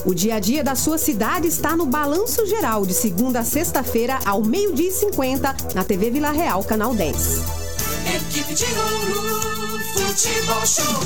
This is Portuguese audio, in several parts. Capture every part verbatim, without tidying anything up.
O dia a dia da sua cidade está no Balanço Geral, de segunda a sexta-feira, ao meio-dia e cinquenta, na T V Vila Real, canal dez. Equipe de Ouro, Futebol Show.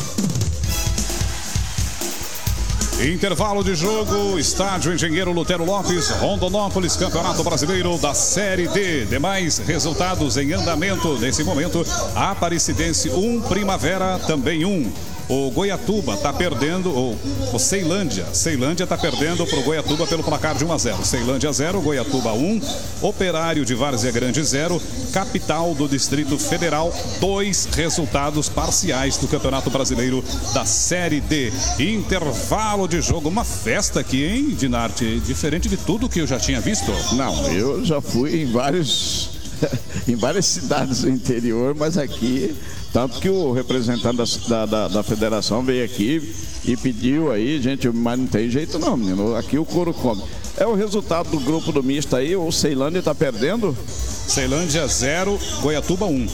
Intervalo de jogo, estádio Engenheiro Lutero Lopes, Rondonópolis, Campeonato Brasileiro da Série D. Demais resultados em andamento nesse momento. Aparecidense um, Primavera também um. O Goiatuba está perdendo, o, o Ceilândia, Ceilândia está perdendo para o Goiatuba pelo placar de um a zero. Ceilândia zero, Goiatuba um, Operário de Várzea Grande zero, Capital do Distrito Federal, dois resultados parciais do Campeonato Brasileiro da Série D. Intervalo de jogo, uma festa aqui, hein, Dinarte? Diferente de tudo que eu já tinha visto. Não, eu já fui em vários, em várias cidades do interior, mas aqui... Tanto que o representante da, da, da federação veio aqui e pediu aí, gente, mas não tem jeito não, menino. Aqui o couro come. É o resultado do grupo do misto aí, o Ceilândia está perdendo? Ceilândia zero, Goiatuba um.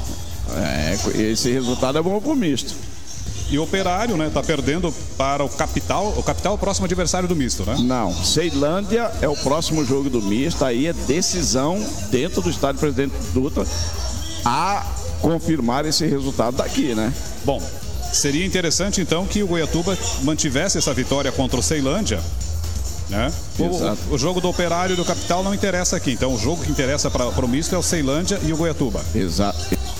É, esse resultado é bom pro misto. E o Operário, né, tá perdendo para o Capital. O Capital é o próximo adversário do misto, né? Não, Ceilândia é o próximo jogo do misto, aí é decisão dentro do estádio Presidente Dutra a confirmar esse resultado daqui, né? Bom, seria interessante então que o Goiatuba mantivesse essa vitória contra o Ceilândia, né? O, o jogo do Operário e do Capital não interessa aqui, então o jogo que interessa para o misto é o Ceilândia e o Goiatuba. Exato.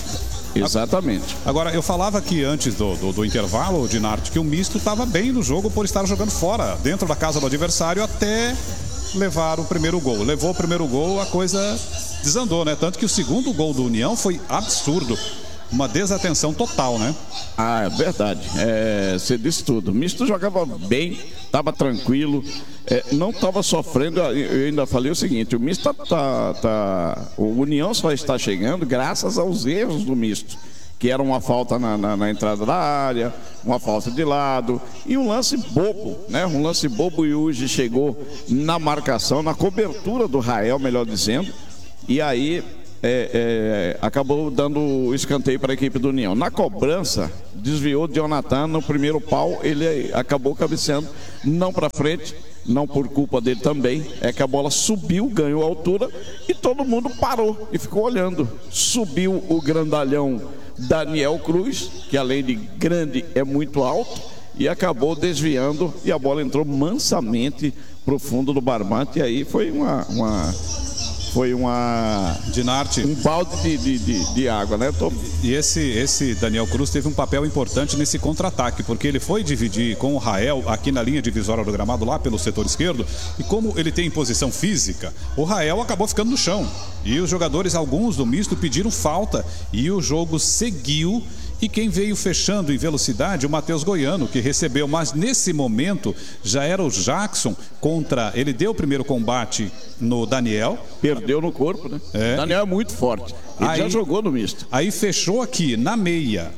Exatamente. Agora, eu falava aqui antes do, do, do intervalo, Dinarte, que o misto estava bem no jogo por estar jogando fora, dentro da casa do adversário, até levar o primeiro gol. Levou o primeiro gol, a coisa desandou, né? Tanto que o segundo gol do União foi absurdo. Uma desatenção total, né? Ah, é verdade. É, você disse tudo. O misto jogava bem, estava tranquilo, é, não estava sofrendo. Eu ainda falei o seguinte: o misto tá, tá, tá. O União só está chegando graças aos erros do misto, que era uma falta na, na, na entrada da área, uma falta de lado e um lance bobo, né? Um lance bobo. E hoje chegou na marcação, na cobertura do Rael, melhor dizendo. E aí é, é, acabou dando o escanteio para a equipe do União. Na cobrança, desviou de Jonathan no primeiro pau, ele acabou cabeceando, não para frente, não por culpa dele também, é que a bola subiu, ganhou altura e todo mundo parou e ficou olhando. Subiu o grandalhão Daniel Cruz, que além de grande é muito alto, e acabou desviando e a bola entrou mansamente para o fundo do barbante. E aí foi uma... uma Foi uma... Dinarte. Um balde de, de, de, de água, né? Tô... E esse, esse Daniel Cruz teve um papel importante nesse contra-ataque, porque ele foi dividir com o Rael aqui na linha divisória do gramado, lá pelo setor esquerdo, e como ele tem posição física, o Rael acabou ficando no chão. E os jogadores, alguns do misto, pediram falta, e o jogo seguiu. E quem veio fechando em velocidade, o Matheus Goiano, que recebeu, mas nesse momento já era o Jackson contra... Ele deu o primeiro combate no Daniel. Perdeu no corpo, né? É. Daniel é muito forte. Ele aí, já jogou no misto. Aí fechou aqui, na meia,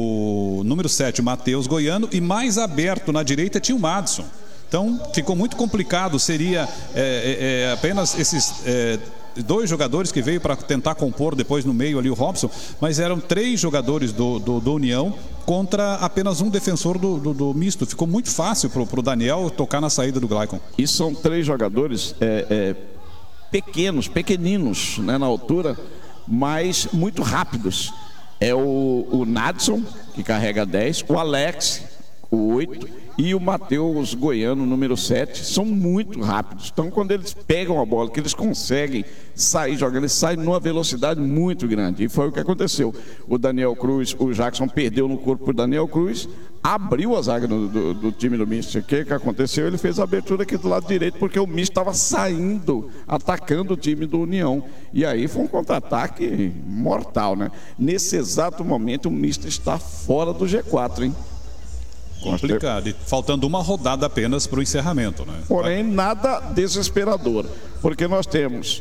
o número sete, o Matheus Goiano, e mais aberto na direita tinha o Madison. Então ficou muito complicado, seria é, é, apenas esses... É, dois jogadores que veio para tentar compor depois no meio ali o Robson, mas eram três jogadores do, do, do União contra apenas um defensor do, do, do misto. Ficou muito fácil para o Daniel tocar na saída do Glaicon. E são três jogadores é, é, pequenos, pequeninos, né, na altura, mas muito rápidos. É o, o Nadson, que carrega dez, o Alex, o oito, e o Matheus Goiano, número sete, são muito rápidos. Então, quando eles pegam a bola, que eles conseguem sair jogando, eles saem numa velocidade muito grande. E foi o que aconteceu. O Daniel Cruz, o Jackson perdeu no corpo do Daniel Cruz, abriu a zaga do, do, do time do misto. O que, que aconteceu? Ele fez a abertura aqui do lado direito, porque o misto estava saindo, atacando o time do União. E aí foi um contra-ataque mortal, né? Nesse exato momento, o misto está fora do G quatro, hein? Complicado, e faltando uma rodada apenas para o encerramento, né? Porém, nada desesperador, porque nós temos,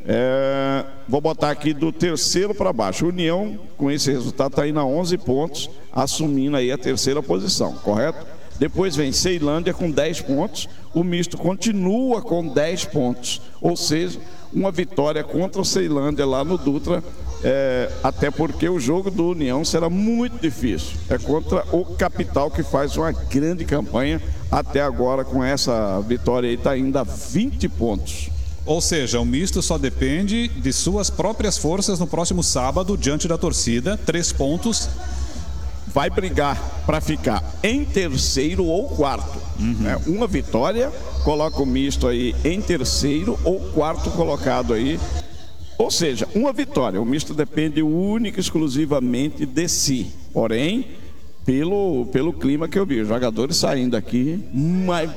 é, vou botar aqui do terceiro para baixo, União, com esse resultado, está aí na onze pontos, assumindo aí a terceira posição, correto? Depois vem Ceilândia com dez pontos. O misto continua com dez pontos. Ou seja, uma vitória contra o Ceilândia lá no Dutra. É, até porque o jogo do União será muito difícil. É contra o Capital, que faz uma grande campanha. Até agora, com essa vitória aí, está ainda a vinte pontos. Ou seja, o misto só depende de suas próprias forças no próximo sábado, diante da torcida. Três pontos. Vai brigar para ficar em terceiro ou quarto. Uhum. Né? Uma vitória, coloca o misto aí em terceiro ou quarto colocado aí. Ou seja, uma vitória. O misto depende única e exclusivamente de si. Porém, pelo, pelo clima que eu vi, os jogadores saindo aqui mas,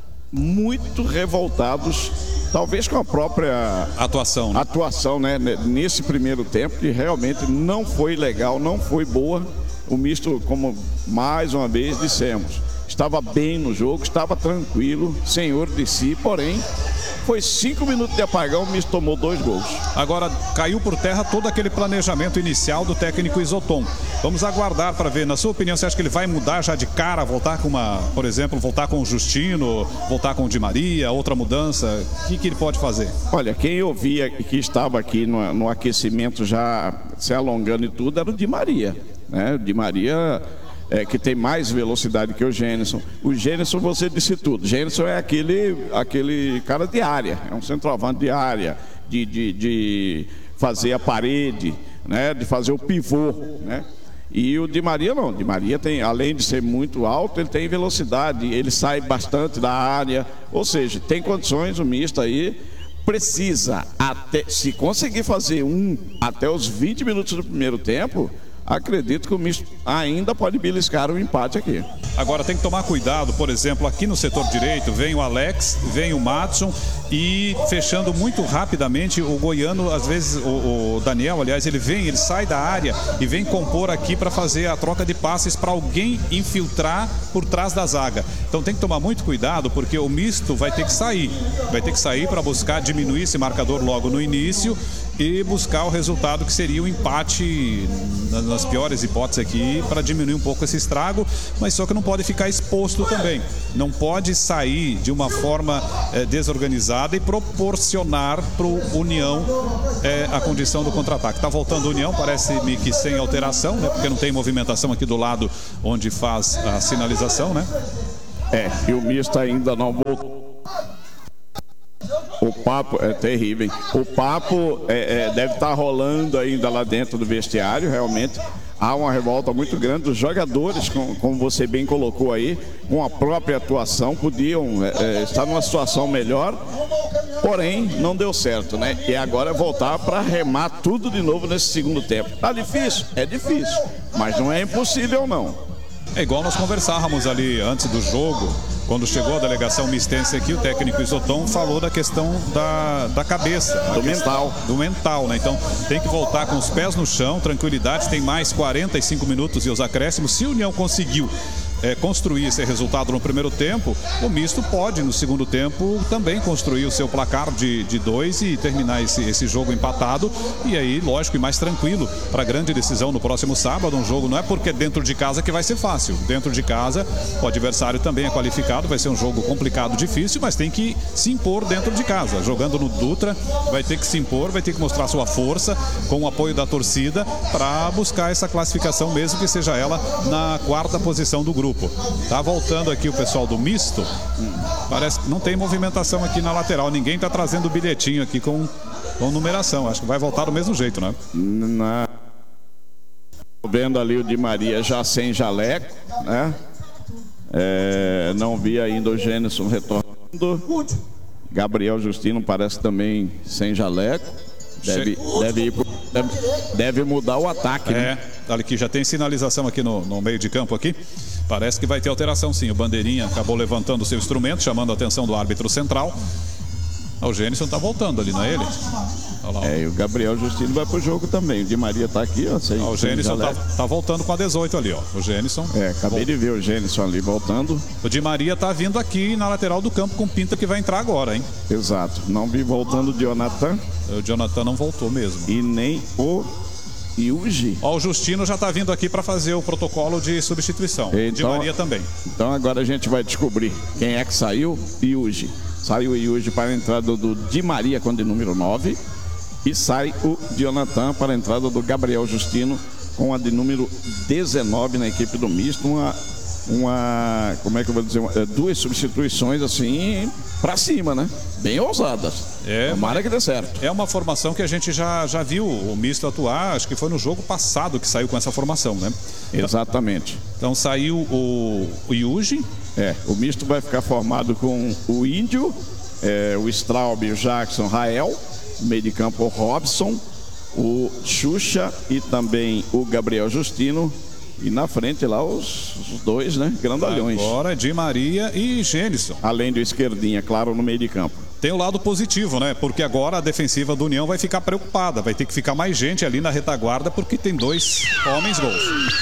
muito revoltados, talvez com a própria atuação, né? atuação, né? Nesse primeiro tempo, que realmente não foi legal, não foi boa. O misto, como mais uma vez dissemos, estava bem no jogo, estava tranquilo, senhor de si, porém, foi cinco minutos de apagão, o misto tomou dois gols. Agora, caiu por terra todo aquele planejamento inicial do técnico Isoton. Vamos aguardar para ver. Na sua opinião, você acha que ele vai mudar já de cara, voltar com uma, por exemplo, voltar com o Justino, voltar com o Di Maria, outra mudança? O que, que ele pode fazer? Olha, quem eu via que estava aqui no, no aquecimento já se alongando e tudo, era o Di Maria. Né? O Di Maria é, que tem mais velocidade que o Gênison. O Gênison, você disse tudo. O Gênison é aquele, aquele cara de área, é um centroavante de área, de, de, de fazer a parede, né? De fazer o pivô, né? E o Di Maria não. O Di Maria tem, além de ser muito alto, ele tem velocidade, ele sai bastante da área, ou seja, tem condições, o misto aí. Precisa, até, se conseguir fazer um até os vinte minutos do primeiro tempo, acredito que o misto ainda pode beliscar o empate aqui. Agora tem que tomar cuidado, por exemplo, aqui no setor direito vem o Alex, vem o Madson e fechando muito rapidamente o goiano, às vezes o, o Daniel, aliás, ele vem, ele sai da área e vem compor aqui para fazer a troca de passes para alguém infiltrar por trás da zaga. Então tem que tomar muito cuidado porque o misto vai ter que sair, vai ter que sair para buscar diminuir esse marcador logo no início e buscar o resultado que seria o empate nas piores hipóteses aqui para diminuir um pouco esse estrago, mas só que não pode ficar exposto também. Não pode sair de uma forma é, desorganizada e proporcionar para o União é, a condição do contra-ataque. Está voltando o União, parece-me que sem alteração, né? Porque não tem movimentação aqui do lado onde faz a sinalização, né? É, e o misto ainda não voltou. O papo é terrível, hein? O papo é, é, deve estar rolando ainda lá dentro do vestiário, realmente. Há uma revolta muito grande dos jogadores, com, como você bem colocou aí, com a própria atuação, podiam é, é, estar numa situação melhor, porém não deu certo, né? E agora é voltar para remar tudo de novo nesse segundo tempo. Tá difícil? É difícil, mas não é impossível não. É igual nós conversávamos ali antes do jogo. Quando chegou a delegação mistense aqui, o técnico Isoton falou da questão da, da cabeça. Do mental. Do mental, né? Então tem que voltar com os pés no chão, tranquilidade, tem mais quarenta e cinco minutos e os acréscimos. Se o União conseguiu é, construir esse resultado no primeiro tempo, o misto pode, no segundo tempo, também construir o seu placar de, de dois e terminar esse, esse jogo empatado. E aí, lógico, e mais tranquilo para a grande decisão no próximo sábado. Um jogo não é porque é dentro de casa que vai ser fácil. Dentro de casa, o adversário também é qualificado. Vai ser um jogo complicado, difícil, mas tem que se impor dentro de casa. Jogando no Dutra, vai ter que se impor, vai ter que mostrar sua força com o apoio da torcida para buscar essa classificação, mesmo que seja ela na quarta posição do grupo. Tá voltando aqui o pessoal do misto. Parece que não tem movimentação aqui na lateral. Ninguém está trazendo o bilhetinho aqui com, com numeração. Acho que vai voltar do mesmo jeito, né? Na... Vendo ali o Di Maria já sem jaleco, né? É, não vi ainda o Gênison retornando. Gabriel Justino parece também sem jaleco. Deve, deve, ir pro, deve, deve mudar o ataque, é, né? Olha aqui, já tem sinalização aqui no, no meio de campo aqui. Parece que vai ter alteração sim. O Bandeirinha acabou levantando o seu instrumento, chamando a atenção do árbitro central. O Gênison tá voltando ali, não é ele? Olha lá, é, e o Gabriel Justino vai pro jogo também. O Di Maria tá aqui, ó. Sem, o Gênison tá, tá voltando com a dezoito ali, ó. O Gênison. É, acabei de ver o Gênison ali voltando. O Di Maria tá vindo aqui na lateral do campo com pinta que vai entrar agora, hein? Exato. Não vi voltando o Jonathan. O Jonathan não voltou mesmo. E nem o Yuji. Ó, o Justino já está vindo aqui para fazer o protocolo de substituição. Então, de Maria também. Então agora a gente vai descobrir quem é que saiu. Yuji. Saiu o Yuji para a entrada do Di Maria com de número nove. E sai o Jonathan para a entrada do Gabriel Justino com a de número dezenove na equipe do misto. Uma, uma como é que eu vou dizer? Duas substituições assim para cima, né? Bem ousadas. É, Tomara que dê certo. É uma formação que a gente já, já viu o misto atuar, acho que foi no jogo passado que saiu com essa formação, né? Exatamente. Então saiu o, o Yuji. É, o misto vai ficar formado com o Índio, é, o Straub, o Jackson, Rael, meio de campo o Robson, o Xuxa e também o Gabriel Justino. E na frente lá os, os dois, né? Grandalhões. Agora Di Maria e Gênison. Além do esquerdinha, claro, no meio de campo. Tem o lado positivo, né? Porque agora a defensiva do União vai ficar preocupada. Vai ter que ficar mais gente ali na retaguarda porque tem dois homens gols.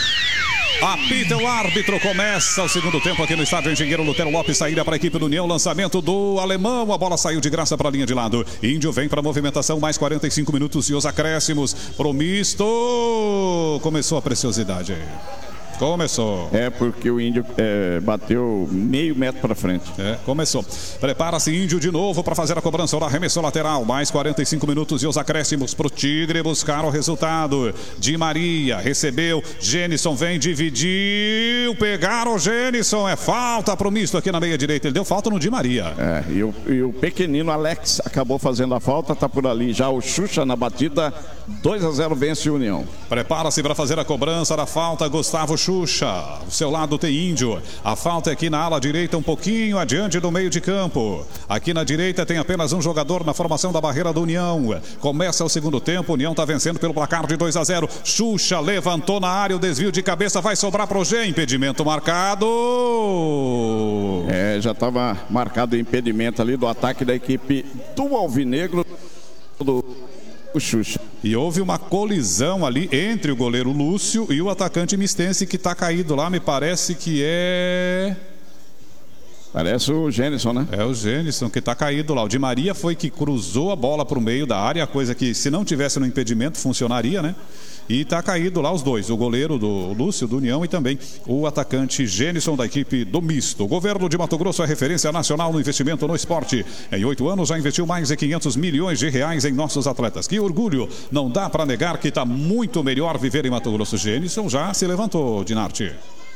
Apita o árbitro, começa o segundo tempo aqui no estádio Engenheiro Lutero Lopes, saída para a equipe do União, lançamento do alemão, a bola saiu de graça para a linha de lado. Índio vem para a movimentação, mais quarenta e cinco minutos e os acréscimos pro misto. Começou a preciosidade aí. Começou. É porque o Índio é, bateu meio metro para frente. É, começou. Prepara-se Índio de novo para fazer a cobrança. O arremesso lateral. Mais quarenta e cinco minutos e os acréscimos para o Tigre buscar o resultado. Di Maria recebeu. Gênison vem, dividiu. Pegaram o Gênison. É falta para o misto aqui na meia direita. Ele deu falta no Di Maria. É, e o, e o pequenino Alex acabou fazendo a falta. Tá por ali já o Xuxa na batida. dois a zero vence o União. Prepara-se para fazer a cobrança da falta. Gustavo Xuxa, o seu lado tem Índio. A falta é aqui na ala direita, um pouquinho adiante do meio de campo. Aqui na direita tem apenas um jogador na formação da barreira do União. Começa o segundo tempo, o União está vencendo pelo placar de dois a zero. Xuxa levantou na área, o desvio de cabeça vai sobrar para o G. Impedimento marcado. É, já estava marcado o impedimento ali do ataque da equipe do Alvinegro do o Xuxa. E houve uma colisão ali entre o goleiro Lúcio e o atacante mistense que está caído lá, me parece que é... Parece o Gênison, né? É o Gênison que está caído lá. O Di Maria foi que cruzou a bola para o meio da área, coisa que se não tivesse no impedimento funcionaria, né? E está caído lá os dois, o goleiro do Lúcio, do União, e também o atacante Gênison, da equipe do misto. O governo de Mato Grosso é referência nacional no investimento no esporte. Em oito anos já investiu mais de quinhentos milhões de reais em nossos atletas. Que orgulho! Não dá para negar que está muito melhor viver em Mato Grosso. Gênison já se levantou, Dinarte.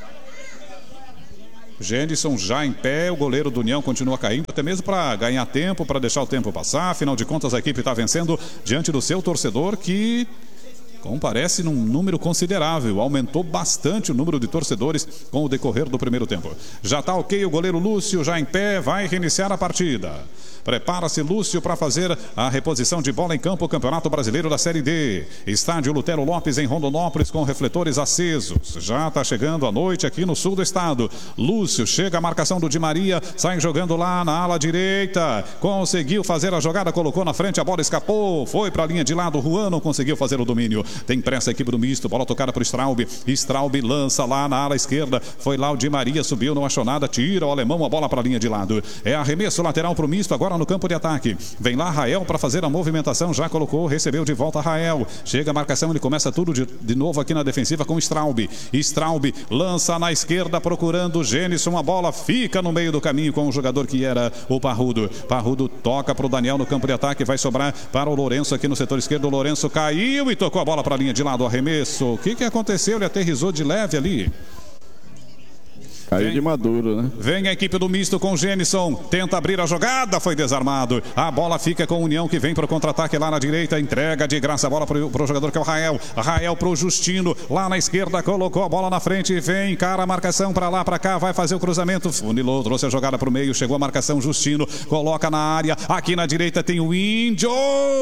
Gênison já em pé, o goleiro do União continua caindo, até mesmo para ganhar tempo, para deixar o tempo passar. Afinal de contas, a equipe está vencendo diante do seu torcedor, que comparece num número considerável. Aumentou bastante o número de torcedores com o decorrer do primeiro tempo. Já está ok o goleiro Lúcio, já em pé, vai reiniciar a partida. Prepara-se Lúcio para fazer a reposição de bola em campo, Campeonato Brasileiro da Série D. Estádio Lutero Lopes em Rondonópolis com refletores acesos. Já está chegando a noite aqui no sul do estado. Lúcio chega a marcação do Di Maria, sai jogando lá na ala direita. Conseguiu fazer a jogada, colocou na frente, a bola escapou. Foi para a linha de lado, Juan não conseguiu fazer o domínio. Tem pressa a equipe do misto, bola tocada para o Straub. Straub lança lá na ala esquerda. Foi lá o Di Maria, subiu, não achou nada. Tira o alemão, a bola para a linha de lado. É arremesso lateral para o misto, agora no campo de ataque. Vem lá Rael para fazer a movimentação, já colocou, recebeu de volta Rael. Chega a marcação, ele começa tudo de, de novo aqui na defensiva com Straub. Straub lança na esquerda procurando Gênison, a bola fica no meio do caminho com o jogador que era o Parrudo. Parrudo toca para o Daniel no campo de ataque, vai sobrar para o Lourenço aqui no setor esquerdo. O Lourenço caiu e tocou a bola para a linha de lado, arremesso. O que que aconteceu? Ele aterrissou de leve ali. Caiu Vem, de maduro, né? Vem a equipe do misto com o Gênison. Tenta abrir a jogada, foi desarmado. A bola fica com o União que vem para o contra-ataque lá na direita. Entrega de graça a bola para o jogador que é o Rael. Rael para o Justino. Lá na esquerda colocou a bola na frente. Vem, cara, a marcação para lá, para cá. Vai fazer o cruzamento. Funilou, trouxe a jogada para o meio. Chegou a marcação, Justino. Coloca na área. Aqui na direita tem o Índio.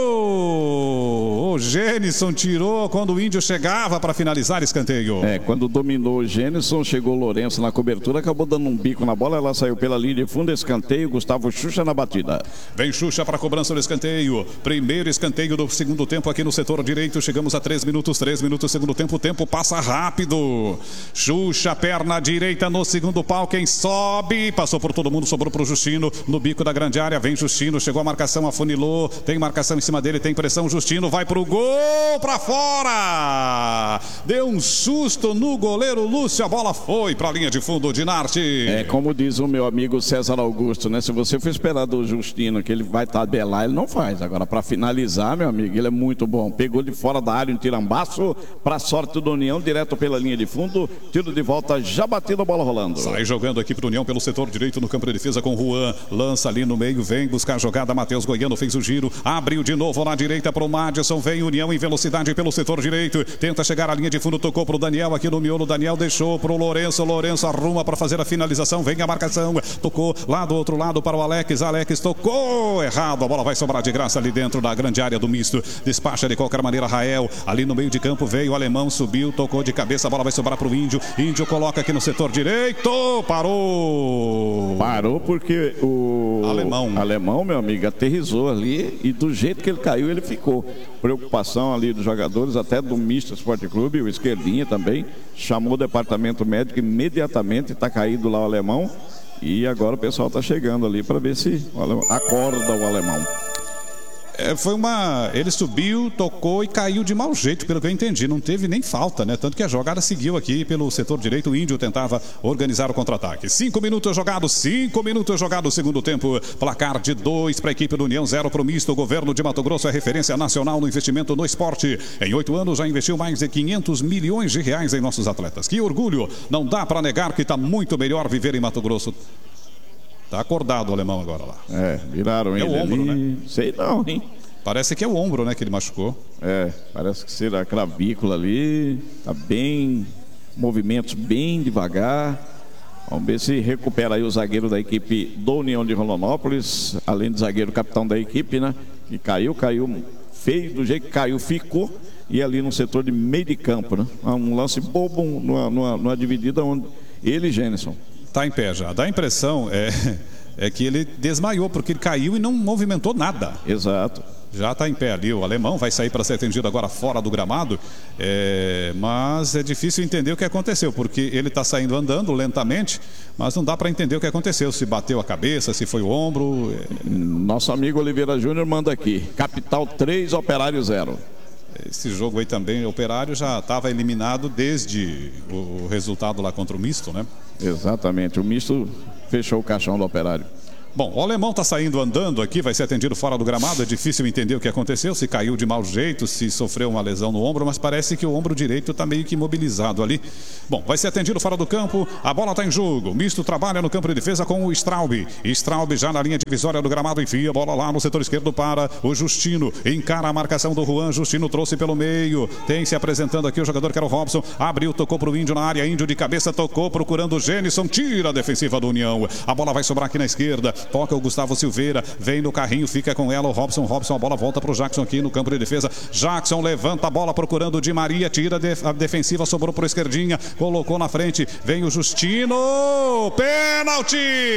O Gênison tirou quando o Índio chegava para finalizar escanteio. É, quando dominou o Gênison, chegou o Lourenço na cobertura cobertura, acabou dando um bico na bola, ela saiu pela linha de fundo, escanteio, Gustavo Xuxa na batida. Vem Xuxa para a cobrança do escanteio. Primeiro escanteio do segundo tempo aqui no setor direito. Chegamos a três minutos, três minutos segundo tempo. O tempo passa rápido. Xuxa, perna direita no segundo pau. Quem sobe? Passou por todo mundo, sobrou para o Justino. No bico da grande área, vem Justino. Chegou a marcação, afunilou. Tem marcação em cima dele, tem pressão. Justino vai para o gol, para fora. Deu um susto no goleiro Lúcio. A bola foi para a linha de fundo de Narte. É como diz o meu amigo César Augusto, né? Se você for esperar do Justino que ele vai tabelar, ele não faz. Agora, para finalizar, meu amigo, ele é muito bom. Pegou de fora da área um tirambaço para sorte do União, direto pela linha de fundo. Tiro de volta, já batendo a bola rolando. Sai jogando aqui para o União pelo setor direito no campo de defesa com Juan. Lança ali no meio, vem buscar a jogada. Matheus Goiano fez o giro, abriu de novo na direita para o Madison. Vem União em velocidade pelo setor direito. Tenta chegar à linha de fundo, tocou para o Daniel aqui no miolo. Daniel deixou para o Lourenço. Lourenço arruma para fazer a finalização. Vem a marcação. Tocou lá do outro lado para o Alex. Alex tocou errado. A bola vai sobrar de graça ali dentro da grande área do misto. Despacha de qualquer maneira Rael. Ali no meio de campo veio o alemão, subiu, tocou de cabeça. A bola vai sobrar para o Índio. Índio coloca aqui no setor direito. Parou. Parou porque o alemão, alemão meu amigo, aterrissou ali e do jeito que ele caiu, ele ficou. Preocupação ali dos jogadores, até do Misto Esporte Clube, o Esquerdinha também. Chamou o departamento médico imediatamente, está caído lá o alemão. E agora o pessoal está chegando ali para ver se o alemão, acorda o alemão. É, foi uma... Ele subiu, tocou e caiu de mau jeito, pelo que eu entendi. Não teve nem falta, né? Tanto que a jogada seguiu aqui pelo setor direito. O Índio tentava organizar o contra-ataque. Cinco minutos jogados, cinco minutos jogados, segundo tempo. Placar de dois para a equipe do União, zero para o misto. O governo de Mato Grosso é referência nacional no investimento no esporte. Em oito anos já investiu mais de quinhentos milhões de reais em nossos atletas. Que orgulho! Não dá para negar que está muito melhor viver em Mato Grosso. Tá acordado o alemão agora lá. É, viraram ele. É o ombro, ali. né? Sei não, hein? Parece que é o ombro, né, que ele machucou. É, parece que será a clavícula ali. Tá bem, movimentos bem devagar. Vamos ver se recupera aí o zagueiro da equipe do União de Rondonópolis. Além do zagueiro capitão da equipe, né? Que caiu, caiu feio, do jeito que caiu, ficou. E ali no setor de meio de campo, né? Um lance bobo numa, numa, numa dividida onde ele e Gênison. Tá em pé já. Dá a impressão é, é que ele desmaiou, porque ele caiu e não movimentou nada. Exato. Já está em pé ali. O alemão vai sair para ser atendido agora fora do gramado. É, mas é difícil entender o que aconteceu, porque ele está saindo andando lentamente, mas não dá para entender o que aconteceu. Se bateu a cabeça, se foi o ombro. É... Nosso amigo Oliveira Júnior manda aqui. Capital três, Operário zero. Esse jogo aí também, o Operário já estava eliminado desde o resultado lá contra o Misto, né? Exatamente, o Misto fechou o caixão do Operário. Bom, o alemão está saindo andando aqui, vai ser atendido fora do gramado. É difícil entender o que aconteceu, se caiu de mau jeito, se sofreu uma lesão no ombro, mas parece que o ombro direito está meio que imobilizado ali. Bom, vai ser atendido fora do campo, a bola está em jogo. Misto trabalha no campo de defesa com o Straub. Straub já na linha divisória do gramado, enfia a bola lá no setor esquerdo para o Justino. Encara a marcação do Juan, Justino trouxe pelo meio. Tem se apresentando aqui o jogador que era o Robson. Abriu, tocou para o Índio na área, Índio de cabeça tocou, procurando o Gênison, tira a defensiva do União. A bola vai sobrar aqui na esquerda. Toca o Gustavo Silveira, vem no carrinho, fica com ela o Robson, Robson, a bola volta para o Jackson aqui no campo de defesa. Jackson levanta a bola procurando o Di Maria, tira a defensiva, sobrou para o esquerdinha, colocou na frente, vem o Justino, pênalti!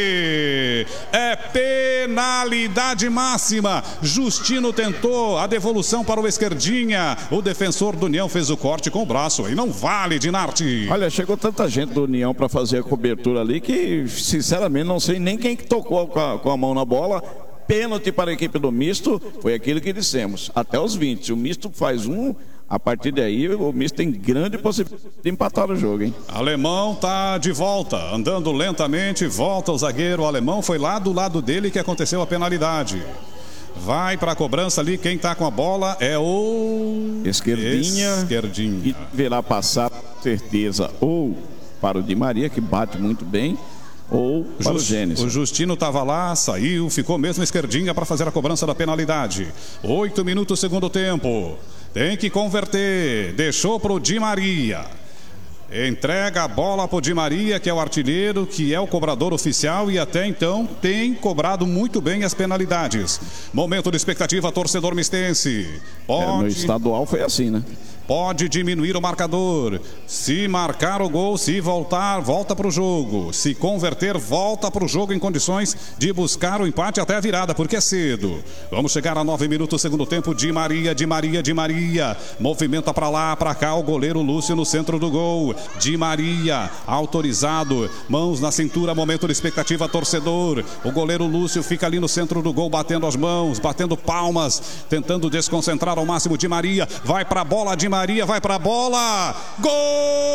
É penalidade máxima. Justino tentou a devolução para o esquerdinha, o defensor do União fez o corte com o braço e não vale, Dinarte. Olha, chegou tanta gente do União para fazer a cobertura ali que, sinceramente, não sei nem quem que tocou com a, com a mão na bola. Pênalti para a equipe do Misto, foi aquilo que dissemos, até os vinte. Se o Misto faz um, a partir daí o Misto tem grande possibilidade de empatar o jogo, hein? Alemão tá de volta, andando lentamente, volta o zagueiro. O alemão foi lá do lado dele que aconteceu a penalidade. Vai para a cobrança ali, quem tá com a bola é o... Esquerdinha. Esquerdinha. E verá passar, com certeza, ou para o Di Maria, que bate muito bem, ou para Just, o Gênesis. O Justino estava lá, saiu, ficou mesmo esquerdinha para fazer a cobrança da penalidade. Oito minutos, segundo tempo. Tem que converter. Deixou para o Di Maria. Entrega a bola para o Di Maria, que é o artilheiro, que é o cobrador oficial e até então tem cobrado muito bem as penalidades. Momento de expectativa, torcedor mistense. Pode... É, no estadual foi assim, né? pode diminuir o marcador. Se marcar o gol, se voltar, volta para o jogo. Se converter, volta para o jogo em condições de buscar o empate até a virada, porque é cedo. Vamos chegar a nove minutos, segundo tempo. Di Maria, Di Maria, Di Maria. Movimenta para lá, para cá, o goleiro Lúcio no centro do gol. Di Maria, autorizado. Mãos na cintura, momento de expectativa, torcedor. O goleiro Lúcio fica ali no centro do gol, batendo as mãos, batendo palmas, tentando desconcentrar ao máximo Di Maria. Vai para a bola, Di Maria, vai para a bola. Gol!